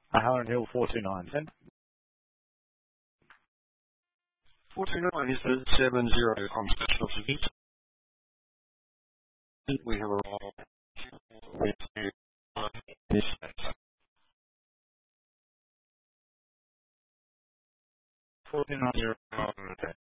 Howland Hill 429, send. 429 is the 70 from Special Fleet. We have a roll with this. 429.